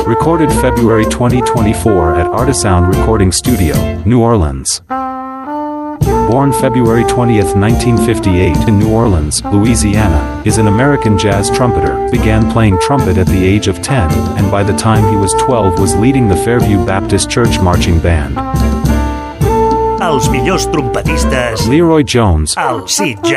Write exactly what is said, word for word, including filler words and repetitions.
Recorded February twenty twenty-four at Artisound Recording Studio, New Orleans. Born February twentieth, nineteen fifty-eight in New Orleans, Louisiana, is an American jazz trumpeter, began playing trumpet at the age of ten, and by the time he was twelve was leading the Fairview Baptist Church Marching Band. Els millors trompetistes Leroy Jones, al Sit Jazz.